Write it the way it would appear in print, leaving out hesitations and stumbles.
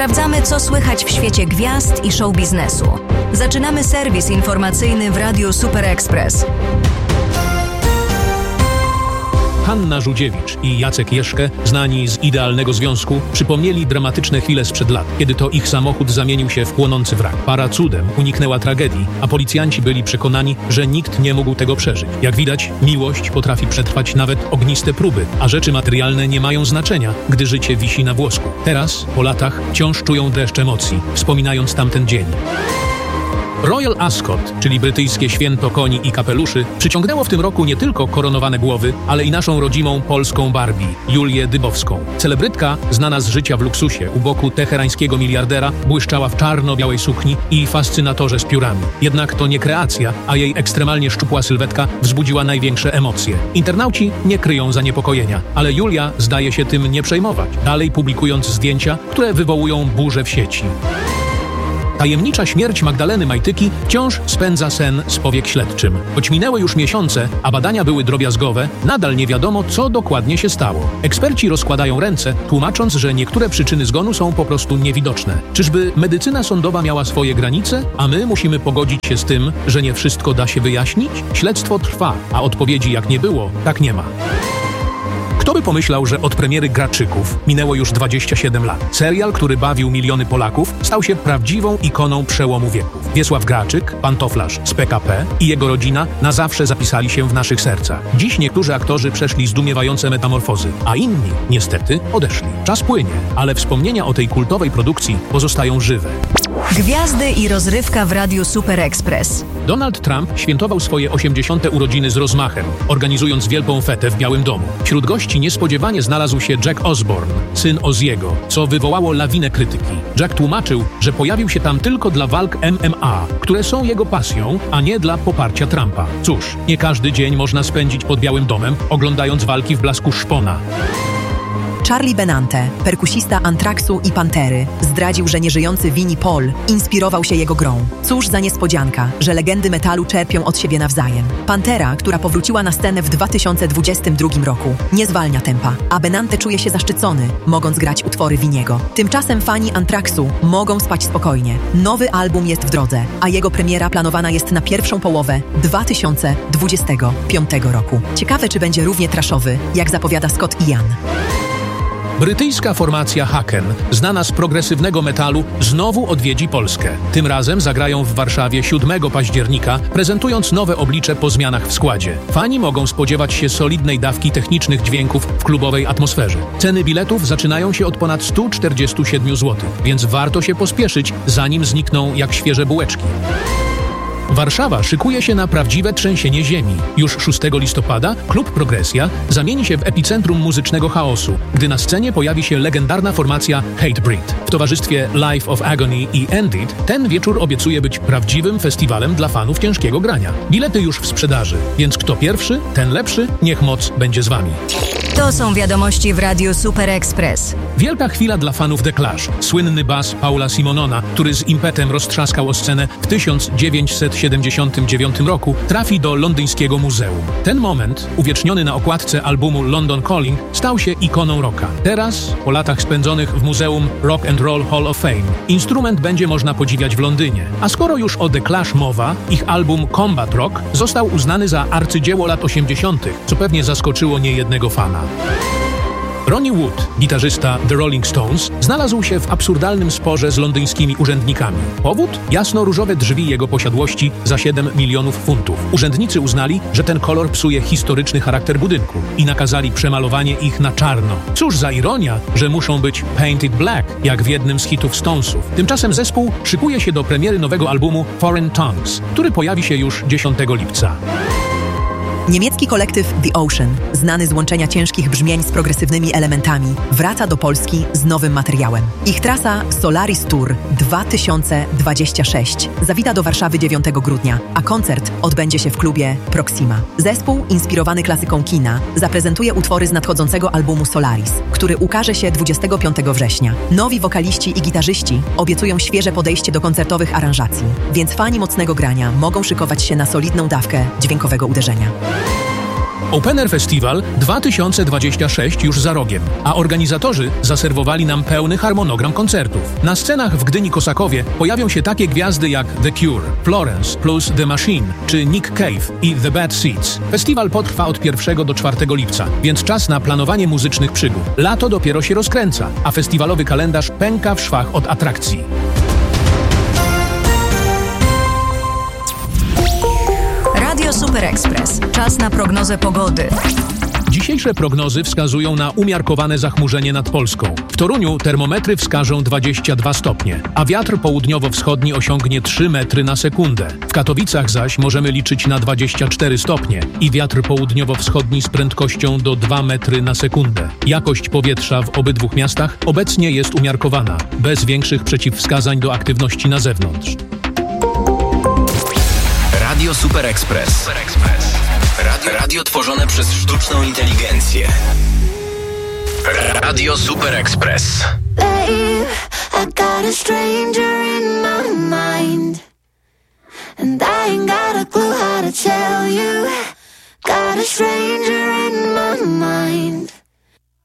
Sprawdzamy, co słychać w świecie gwiazd i show biznesu. Zaczynamy serwis informacyjny w Radiu Super Express. Hanna Żółdziewicz i Jacek Jeszkę, znani z Idealnego Związku, przypomnieli dramatyczne chwile sprzed lat, kiedy to ich samochód zamienił się w płonący wrak. Para cudem uniknęła tragedii, a policjanci byli przekonani, że nikt nie mógł tego przeżyć. Jak widać, miłość potrafi przetrwać nawet ogniste próby, a rzeczy materialne nie mają znaczenia, gdy życie wisi na włosku. Teraz, po latach, wciąż czują dreszcz emocji, wspominając tamten dzień. Royal Ascot, czyli brytyjskie święto koni i kapeluszy, przyciągnęło w tym roku nie tylko koronowane głowy, ale i naszą rodzimą polską Barbie, Julię Dybowską. Celebrytka, znana z życia w luksusie u boku teherańskiego miliardera, błyszczała w czarno-białej sukni i fascynatorze z piórami. Jednak to nie kreacja, a jej ekstremalnie szczupła sylwetka wzbudziła największe emocje. Internauci nie kryją zaniepokojenia, ale Julia zdaje się tym nie przejmować, dalej publikując zdjęcia, które wywołują burzę w sieci. Tajemnicza śmierć Magdaleny Majtyki wciąż spędza sen z powiek śledczym. Choć minęły już miesiące, a badania były drobiazgowe, nadal nie wiadomo, co dokładnie się stało. Eksperci rozkładają ręce, tłumacząc, że niektóre przyczyny zgonu są po prostu niewidoczne. Czyżby medycyna sądowa miała swoje granice, a my musimy pogodzić się z tym, że nie wszystko da się wyjaśnić? Śledztwo trwa, a odpowiedzi jak nie było, tak nie ma. Kto by pomyślał, że od premiery Graczyków minęło już 27 lat. Serial, który bawił miliony Polaków, stał się prawdziwą ikoną przełomu wieków. Wiesław Graczyk, pantoflarz z PKP i jego rodzina na zawsze zapisali się w naszych sercach. Dziś niektórzy aktorzy przeszli zdumiewające metamorfozy, a inni, niestety, odeszli. Czas płynie, ale wspomnienia o tej kultowej produkcji pozostają żywe. Gwiazdy i rozrywka w Radiu Super Express. Donald Trump świętował swoje 80. urodziny z rozmachem, organizując wielką fetę w Białym Domu. Wśród gości niespodziewanie znalazł się Jack Osborne, syn Ozziego, co wywołało lawinę krytyki. Jack tłumaczył, że pojawił się tam tylko dla walk MMA, które są jego pasją, a nie dla poparcia Trumpa. Cóż, nie każdy dzień można spędzić pod Białym Domem, oglądając walki w blasku szpona. Charlie Benante, perkusista Anthraxu i Pantery, zdradził, że nieżyjący Vinnie Paul inspirował się jego grą. Cóż za niespodzianka, że legendy metalu czerpią od siebie nawzajem. Pantera, która powróciła na scenę w 2022 roku, nie zwalnia tempa, a Benante czuje się zaszczycony, mogąc grać utwory Vinniego. Tymczasem fani Anthraxu mogą spać spokojnie. Nowy album jest w drodze, a jego premiera planowana jest na pierwszą połowę 2025 roku. Ciekawe, czy będzie równie trashowy, jak zapowiada Scott Ian. Brytyjska formacja Haken, znana z progresywnego metalu, znowu odwiedzi Polskę. Tym razem zagrają w Warszawie 7 października, prezentując nowe oblicze po zmianach w składzie. Fani mogą spodziewać się solidnej dawki technicznych dźwięków w klubowej atmosferze. Ceny biletów zaczynają się od ponad 147 zł, więc warto się pospieszyć, zanim znikną jak świeże bułeczki. Warszawa szykuje się na prawdziwe trzęsienie ziemi. Już 6 listopada klub Progresja zamieni się w epicentrum muzycznego chaosu, gdy na scenie pojawi się legendarna formacja Hatebreed. W towarzystwie Life of Agony i Ended ten wieczór obiecuje być prawdziwym festiwalem dla fanów ciężkiego grania. Bilety już w sprzedaży, więc kto pierwszy, ten lepszy, niech moc będzie z wami. To są wiadomości w Radiu Super Express. Wielka chwila dla fanów The Clash. Słynny bas Paula Simonona, który z impetem roztrzaskał o scenę w 1979 roku, trafi do londyńskiego muzeum. Ten moment, uwieczniony na okładce albumu London Calling, stał się ikoną rocka. Teraz, po latach spędzonych w Muzeum Rock and Roll Hall of Fame, instrument będzie można podziwiać w Londynie. A skoro już o The Clash mowa, ich album Combat Rock został uznany za arcydzieło lat 80., co pewnie zaskoczyło niejednego fana. Ronnie Wood, gitarzysta The Rolling Stones, znalazł się w absurdalnym sporze z londyńskimi urzędnikami. Powód? Jasno-różowe drzwi jego posiadłości za 7 milionów funtów. Urzędnicy uznali, że ten kolor psuje historyczny charakter budynku i nakazali przemalowanie ich na czarno. Cóż za ironia, że muszą być painted black, jak w jednym z hitów Stonesów. Tymczasem zespół szykuje się do premiery nowego albumu Foreign Tongues, który pojawi się już 10 lipca. Niemiecki kolektyw The Ocean, znany z łączenia ciężkich brzmień z progresywnymi elementami, wraca do Polski z nowym materiałem. Ich trasa Solaris Tour 2026 zawita do Warszawy 9 grudnia, a koncert odbędzie się w klubie Proxima. Zespół, inspirowany klasyką kina, zaprezentuje utwory z nadchodzącego albumu Solaris, który ukaże się 25 września. Nowi wokaliści i gitarzyści obiecują świeże podejście do koncertowych aranżacji, więc fani mocnego grania mogą szykować się na solidną dawkę dźwiękowego uderzenia. Open Air Festival 2026 już za rogiem, a organizatorzy zaserwowali nam pełny harmonogram koncertów. Na scenach w Gdyni-Kosakowie pojawią się takie gwiazdy jak The Cure, Florence plus The Machine czy Nick Cave i The Bad Seeds. Festiwal potrwa od 1 do 4 lipca, więc czas na planowanie muzycznych przygód. Lato dopiero się rozkręca, a festiwalowy kalendarz pęka w szwach od atrakcji. Radio Super Express. Czas na prognozę pogody. Dzisiejsze prognozy wskazują na umiarkowane zachmurzenie nad Polską. W Toruniu termometry wskażą 22 stopnie, a wiatr południowo-wschodni osiągnie 3 metry na sekundę. W Katowicach zaś możemy liczyć na 24 stopnie i wiatr południowo-wschodni z prędkością do 2 metry na sekundę. Jakość powietrza w obydwu miastach obecnie jest umiarkowana, bez większych przeciwwskazań do aktywności na zewnątrz. Radio Super Express. Radio tworzone przez sztuczną inteligencję. Radio Super Express. Babe, I got a stranger in my mind, and I ain't got a clue how to tell you. Got a stranger